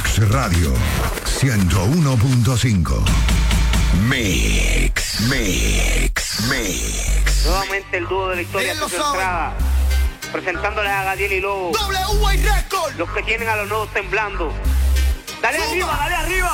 Mix Radio 101.5. Mix. Nuevamente el dúo de la historia de Estrada, presentándoles a Gadiel y Lobo, WY Record, los que tienen a los nuevos temblando. Dale arriba, dale arriba.